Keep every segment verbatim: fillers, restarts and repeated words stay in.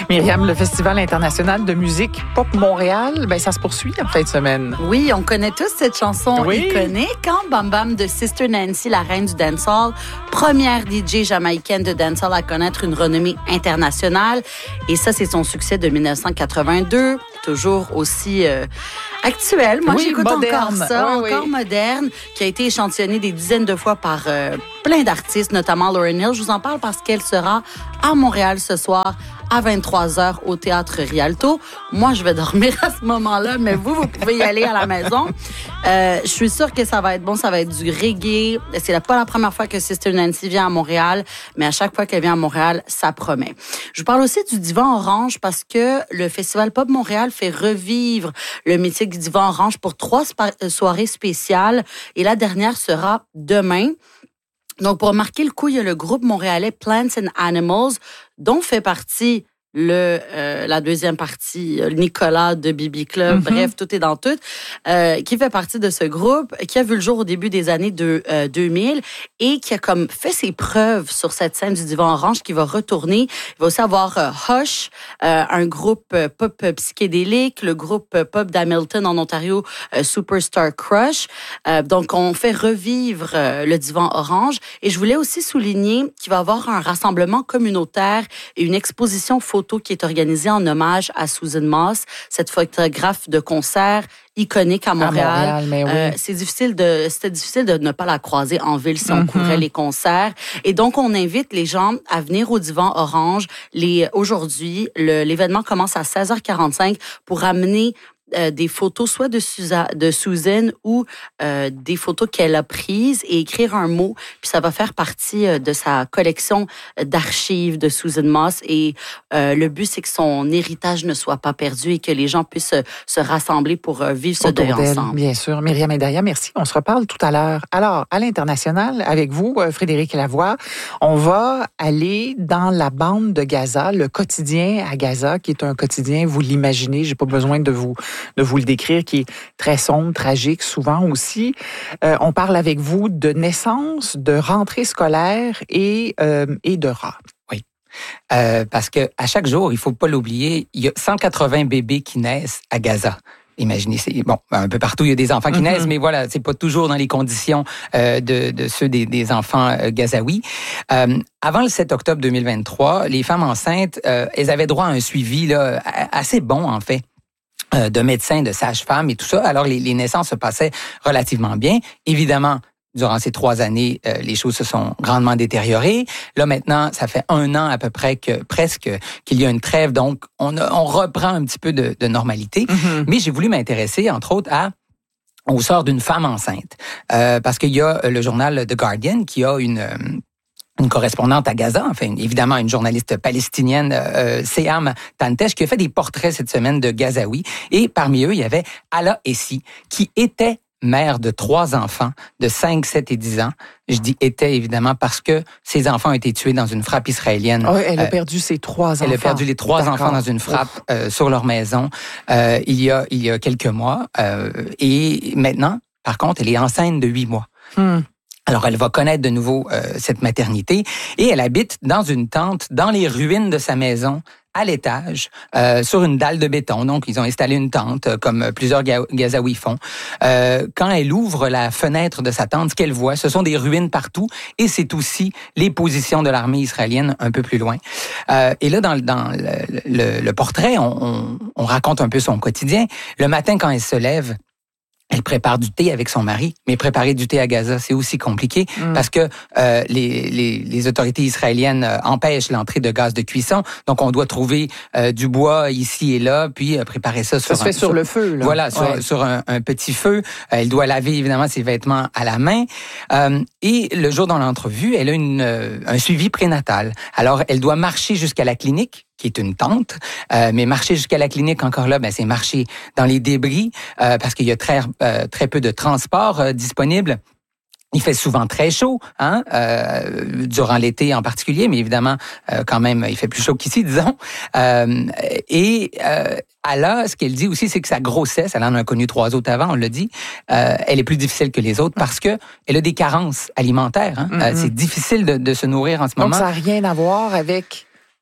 Myriam, le Festival international de musique Pop Montréal, ben ça se poursuit en fin de semaine. Oui, on connaît tous cette chanson oui. iconique, hein? Bam Bam de Sister Nancy, la reine du dancehall, première D J jamaïcaine de dancehall à connaître une renommée internationale. Et ça, c'est son succès de dix-neuf cent quatre-vingt-deux, toujours aussi euh, actuel. Moi, oui, j'écoute moderne. encore ça, oui, encore oui. moderne, qui a été échantillonné des dizaines de fois par euh, plein d'artistes, notamment Lauryn Hill. Je vous en parle parce qu'elle sera à Montréal ce soir à vingt-trois heures au Théâtre Rialto. Moi, je vais dormir à ce moment-là, mais vous, vous pouvez y aller à la maison. Euh, je suis sûre que ça va être bon, ça va être du reggae. C'est pas la première fois que Sister Nancy vient à Montréal, mais à chaque fois qu'elle vient à Montréal, ça promet. Je vous parle aussi du Divan Orange parce que le Festival Pop Montréal fait revivre le mythique Divan Orange pour trois soirées spéciales et la dernière sera demain. Donc, pour marquer le coup, il y a le groupe montréalais Plants and Animals, dont fait partie le euh, la deuxième partie, Nicolas de Bibi Club, mm-hmm. bref, tout est dans tout, euh, qui fait partie de ce groupe, qui a vu le jour au début des années de, euh, deux mille et qui a comme fait ses preuves sur cette scène du Divan Orange, qui va retourner. Il va aussi avoir euh, Hush, euh, un groupe euh, pop psychédélique, le groupe euh, pop d'Hamilton en Ontario, euh, Superstar Crush. Euh, donc, on fait revivre euh, le Divan Orange. Et je voulais aussi souligner qu'il va y avoir un rassemblement communautaire et une exposition photo qui est organisée en hommage à Susan Moss, cette photographe de concert iconique à Montréal. À Montréal, mais oui. euh, c'est difficile de, c'était difficile de ne pas la croiser en ville si on mm-hmm. couvrait les concerts. Et donc, on invite les gens à venir au Divan Orange. Les, aujourd'hui, le, l'événement commence à seize heures quarante-cinq pour amener Euh, des photos soit de, Susa, de Susan ou euh, des photos qu'elle a prises et écrire un mot. Puis ça va faire partie euh, de sa collection d'archives de Susan Moss. Et euh, le but, c'est que son héritage ne soit pas perdu et que les gens puissent euh, se rassembler pour euh, vivre ce Autour deuil d'elle, ensemble. Bien sûr. Myriam et Daria, merci. On se reparle tout à l'heure. Alors, à l'international, avec vous, Frédéric Lavoie, on va aller dans la bande de Gaza, le quotidien à Gaza, qui est un quotidien, vous l'imaginez, j'ai pas besoin de vous de vous le décrire, qui est très sombre, tragique, souvent aussi. Euh, on parle avec vous de naissance, de rentrée scolaire et, euh, et de rats. Oui, euh, parce que à chaque jour, il faut pas l'oublier, il y a cent quatre-vingts bébés qui naissent à Gaza. Imaginez, c'est bon, un peu partout il y a des enfants qui mm-hmm. naissent, mais voilà, c'est pas toujours dans les conditions euh, de, de ceux des, des enfants euh, gazaouis. Euh, avant le sept octobre deux mille vingt-trois, les femmes enceintes, euh, elles avaient droit à un suivi là assez bon en fait, de médecins, de sages-femmes et tout ça. Alors, les, les naissances se passaient relativement bien. Évidemment, durant ces trois années, euh, les choses se sont grandement détériorées. Là, maintenant, ça fait un an à peu près que presque qu'il y a une trêve. Donc, on, a, on reprend un petit peu de, de normalité. Mm-hmm. Mais j'ai voulu m'intéresser, entre autres, à au sort d'une femme enceinte. Euh, parce qu'il y a le journal The Guardian qui a une... Euh, une correspondante à Gaza, enfin évidemment une journaliste palestinienne, euh, Seham Tantesh, qui a fait des portraits cette semaine de Gazaouis. Et parmi eux, il y avait Ala Essi, qui était mère de trois enfants de cinq, sept et dix ans. Je dis était évidemment parce que ses enfants ont été tués dans une frappe israélienne. Oh, elle a euh, perdu ses trois enfants. Elle a perdu les trois D'accord. enfants dans une frappe euh, sur leur maison euh, il y a il y a quelques mois. Euh, et maintenant, par contre, elle est enceinte de huit mois. Hmm. Alors, elle va connaître de nouveau euh, cette maternité et elle habite dans une tente dans les ruines de sa maison, à l'étage, euh, sur une dalle de béton. Donc, ils ont installé une tente, euh, comme plusieurs Ga- Gazaouis font. Euh, quand elle ouvre la fenêtre de sa tente, ce qu'elle voit, ce sont des ruines partout et c'est aussi les positions de l'armée israélienne un peu plus loin. Euh, et là, dans, dans le, le, le portrait, on, on, on raconte un peu son quotidien. Le matin, quand elle se lève, elle prépare du thé avec son mari, mais préparer du thé à Gaza, c'est aussi compliqué mm. parce que euh, les, les, les autorités israéliennes euh, empêchent l'entrée de gaz de cuisson. Donc, on doit trouver euh, du bois ici et là, puis euh, préparer ça, ça sur... Ça se fait sur, sur le feu, là. Voilà, sur, ouais. sur un, un petit feu. Euh, elle doit laver, évidemment, ses vêtements à la main. Euh, et le jour dans l'entrevue, elle a une, euh, un suivi prénatal. Alors, elle doit marcher jusqu'à la clinique, qui est une tente, euh, mais marcher jusqu'à la clinique, encore là, ben, c'est marcher dans les débris, euh, parce qu'il y a très, euh, très peu de transport euh, disponible. Il fait souvent très chaud, hein, euh, durant l'été en particulier, mais évidemment, euh, quand même, il fait plus chaud qu'ici, disons. Euh, et euh, Ala, ce qu'elle dit aussi, c'est que sa grossesse, elle en a connu trois autres avant, on l'a dit, euh, elle est plus difficile que les autres parce que elle a des carences alimentaires. Hein. Mm-hmm. Euh, c'est difficile de, de se nourrir en ce moment. Donc, ça n'a rien à voir avec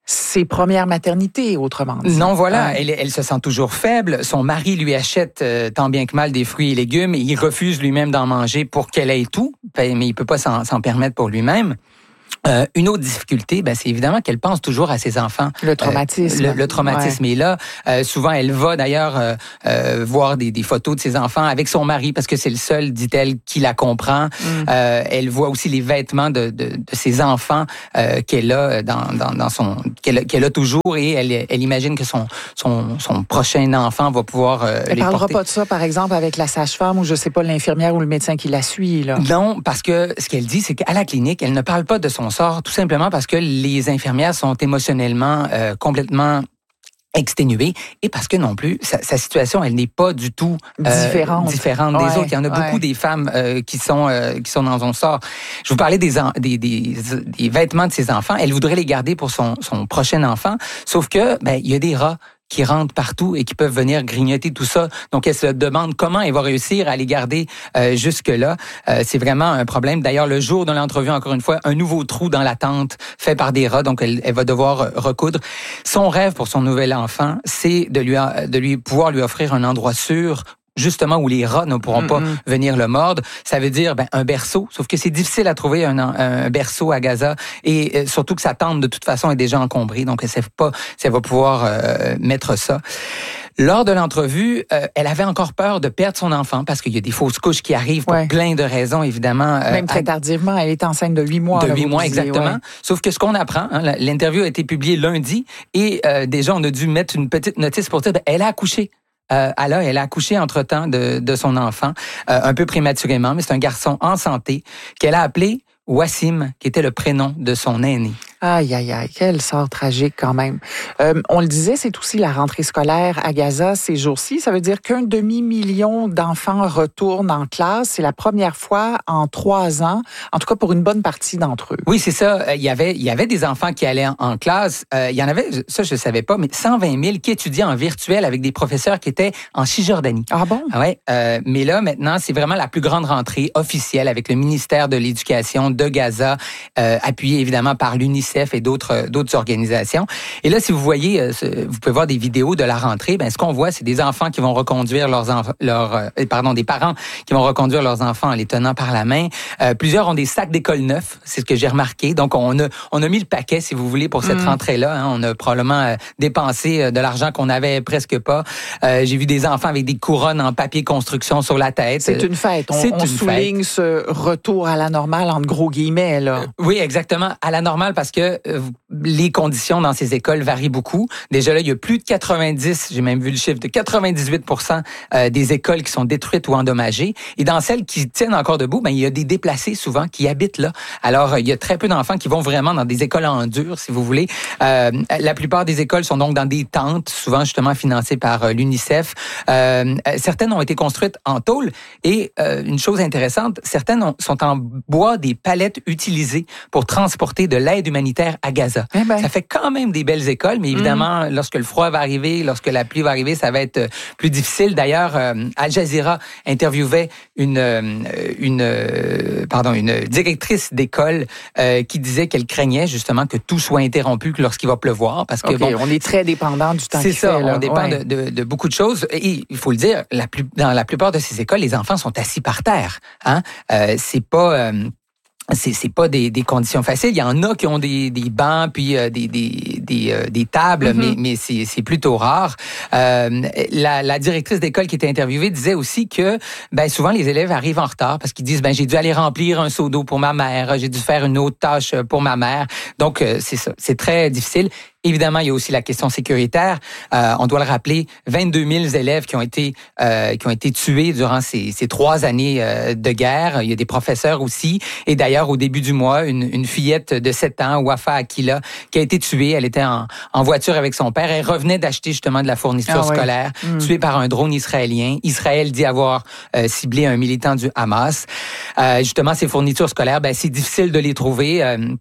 ses premières maternités, autrement dit. Non, voilà, Ouais. elle, elle se sent toujours faible. Son mari lui achète euh, tant bien que mal des fruits et légumes et il refuse lui-même d'en manger pour qu'elle ait tout, mais il peut pas s'en, s'en permettre pour lui-même. Euh, une autre difficulté, ben, c'est évidemment qu'elle pense toujours à ses enfants. Le traumatisme. Euh, le, le traumatisme ouais. est là. Euh, souvent, elle va d'ailleurs euh, euh, voir des, des photos de ses enfants avec son mari parce que c'est le seul, dit-elle, qui la comprend. Mm. Euh, elle voit aussi les vêtements de, de, de ses enfants euh, qu'elle a dans, dans, dans son qu'elle, qu'elle a toujours et elle, elle imagine que son, son, son prochain enfant va pouvoir euh, elle les parlera porter. pas de ça, par exemple, avec la sage-femme ou je sais pas l'infirmière ou le médecin qui la suit là. Non, parce que ce qu'elle dit, c'est qu'à la clinique, elle ne parle pas de son sort, tout simplement parce que les infirmières sont émotionnellement euh, complètement exténuée et parce que non plus sa, sa situation elle n'est pas du tout euh, différente, différente des ouais, autres. Il y en a ouais. beaucoup des femmes euh, qui sont euh, qui sont dans son sort. Je vous parlais des, en, des, des des vêtements de ses enfants. Elle voudrait les garder pour son son prochain enfant, sauf que ben il y a des rats qui rentrent partout et qui peuvent venir grignoter tout ça. Donc, elle se demande comment elle va réussir à les garder euh, jusque-là. Euh, c'est vraiment un problème. D'ailleurs, le jour de l'entrevue, encore une fois, un nouveau trou dans la tente fait par des rats. Donc, elle, elle va devoir recoudre. Son rêve pour son nouvel enfant, c'est de lui, de lui pouvoir lui offrir un endroit sûr justement où les rats ne pourront pas mm-hmm. venir le mordre. Ça veut dire ben, un berceau, sauf que c'est difficile à trouver un, un berceau à Gaza et euh, surtout que sa tente de toute façon est déjà encombrée, donc elle ne sait pas si elle va pouvoir euh, mettre ça. Lors de l'entrevue, euh, elle avait encore peur de perdre son enfant parce qu'il y a des fausses couches qui arrivent pour ouais. plein de raisons, évidemment. Euh, Même très à... tardivement, elle est enceinte de huit mois. De là, huit mois, disiez, exactement. Ouais. Sauf que ce qu'on apprend, hein, l'interview a été publiée lundi et euh, déjà on a dû mettre une petite notice pour dire ben, elle a accouché. Euh, elle, a, elle a accouché entre-temps de, de son enfant, euh, un peu prématurément, mais c'est un garçon en santé qu'elle a appelé Wassim, qui était le prénom de son aîné. Aïe, aïe, aïe, quel sort tragique quand même. Euh, on le disait, c'est aussi la rentrée scolaire à Gaza ces jours-ci. Ça veut dire qu'un demi-million d'enfants retournent en classe. C'est la première fois en trois ans, en tout cas pour une bonne partie d'entre eux. Oui, c'est ça. Il y avait, il y avait des enfants qui allaient en, en classe. Euh, il y en avait, ça je ne savais pas, mais cent vingt mille qui étudiaient en virtuel avec des professeurs qui étaient en Cisjordanie. Ah bon? Ah ouais. Euh, mais là, maintenant, c'est vraiment la plus grande rentrée officielle avec le ministère de l'Éducation de Gaza, euh, appuyé évidemment par l'UNICEF et d'autres d'autres organisations. Et là, si vous voyez, vous pouvez voir des vidéos de la rentrée, ben ce qu'on voit, c'est des enfants qui vont reconduire leurs enfants, leurs, euh, pardon, des parents qui vont reconduire leurs enfants en les tenant par la main. Euh, plusieurs ont des sacs d'école neufs, c'est ce que j'ai remarqué. Donc, on a on a mis le paquet, si vous voulez, pour cette mmh. rentrée-là. Hein. On a probablement euh, dépensé de l'argent qu'on n'avait presque pas. Euh, j'ai vu des enfants avec des couronnes en papier construction sur la tête. C'est une fête. On, c'est on une souligne fête. Ce retour à la normale, entre gros guillemets, là. Euh, oui, exactement. À la normale, parce que euh, les conditions dans ces écoles varient beaucoup. Déjà là, il y a plus de quatre-vingt-dix, j'ai même vu le chiffre, de quatre-vingt-dix-huit pour cent des écoles qui sont détruites ou endommagées. Et dans celles qui tiennent encore debout, ben, il y a des déplacés souvent qui habitent là. Alors, il y a très peu d'enfants qui vont vraiment dans des écoles en dur, si vous voulez. Euh, la plupart des écoles sont donc dans des tentes, souvent justement financées par euh, l'UNICEF. Euh, certaines ont été construites en tôle. Et euh, une chose intéressante, certaines ont, sont en bois des palettes utilisées pour transporter de l'aide humanitaire à Gaza. Eh ben. Ça fait quand même des belles écoles, mais évidemment, mmh. lorsque le froid va arriver, lorsque la pluie va arriver, ça va être plus difficile. D'ailleurs, euh, Al Jazeera interviewait une, euh, une, euh, pardon, une directrice d'école euh, qui disait qu'elle craignait justement que tout soit interrompu lorsqu'il va pleuvoir, parce que okay, bon, on est très dépendant du temps c'est qu'il ça, fait. Là. On dépend ouais. de, de, de beaucoup de choses. Et il faut le dire, la plus, dans la plupart de ces écoles, les enfants sont assis par terre. Hein, euh, c'est pas euh, C'est, c'est pas des, des conditions faciles. Il y en a qui ont des, des bancs puis euh, des, des, des, euh, des tables, mm-hmm. mais, mais c'est, c'est plutôt rare. Euh, la, la directrice d'école qui était interviewée disait aussi que ben, souvent les élèves arrivent en retard parce qu'ils disent ben j'ai dû aller remplir un seau d'eau pour ma mère, j'ai dû faire une autre tâche pour ma mère. Donc euh, c'est ça, c'est très difficile. Évidemment, il y a aussi la question sécuritaire. Euh, on doit le rappeler, vingt-deux mille élèves qui ont été euh, qui ont été tués durant ces, ces trois années euh, de guerre. Il y a des professeurs aussi. Et d'ailleurs, au début du mois, une, une fillette de sept ans, Wafa Akila, qui a été tuée. Elle était en, en voiture avec son père. Elle revenait d'acheter justement de la fourniture ah, scolaire, ouais. mmh. tuée par un drone israélien. Israël dit avoir euh, ciblé un militant du Hamas. Euh, justement, ces fournitures scolaires, ben c'est difficile de les trouver. Euh,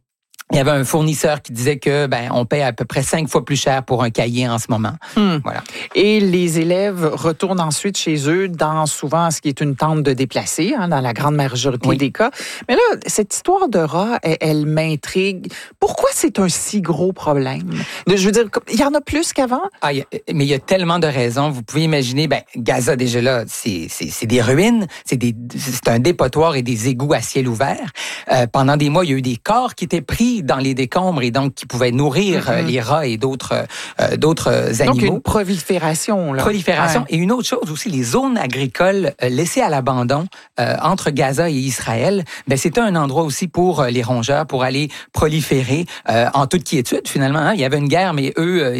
Il y avait un fournisseur qui disait que ben on paie à peu près cinq fois plus cher pour un cahier en ce moment. Hmm. Voilà. Et les élèves retournent ensuite chez eux dans souvent ce qui est une tente de déplacés, hein, dans la grande majorité oui. des cas. Mais là, cette histoire de rats, elle, elle m'intrigue. Pourquoi c'est un si gros problème? Je veux dire, il y en a plus qu'avant? Ah, y a, mais il y a tellement de raisons. Vous pouvez imaginer, ben Gaza déjà là, c'est c'est, c'est des ruines, c'est des c'est un dépotoir et des égouts à ciel ouvert. Euh, pendant des mois, il y a eu des corps qui étaient pris dans les décombres et donc qui pouvaient nourrir mm-hmm. euh, les rats et d'autres euh, d'autres animaux. Donc une prolifération. Là. Prolifération. Ouais. Et une autre chose aussi, les zones agricoles euh, laissées à l'abandon euh, entre Gaza et Israël, ben c'était un endroit aussi pour euh, les rongeurs, pour aller proliférer euh, en toute quiétude finalement. Hein. Il y avait une guerre, mais eux, euh,